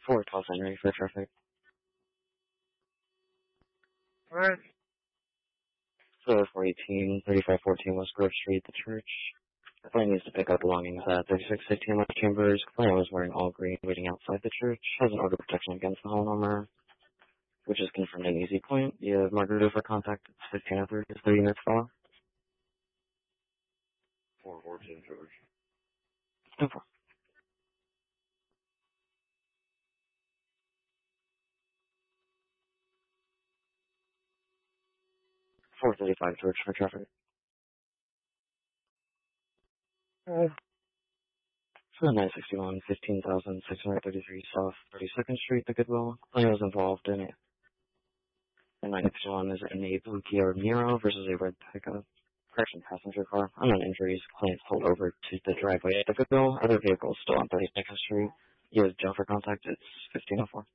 4 call sign ready for traffic. Alright. So 418, 3514 West Grove Street, the church. The client needs to pick up belongings at 3615 West Chambers. Client was wearing all green, waiting outside the church. Has an order of protection against the hall number, which is confirmed in Easy Point. You have Margarita for contact. It's 1503. Is 30 minutes follow? 414 George. No problem. 435 George for traffic. So 961, 15,633 South 32nd Street, the Goodwill. Client was involved in it. And 961 is in a blue Kia Niro versus a red pickup. Correction, passenger car. Unknown injuries. Client pulled over to the driveway at the Goodwill. Other vehicles still on 32nd Street. You have John for contact. It's 1504.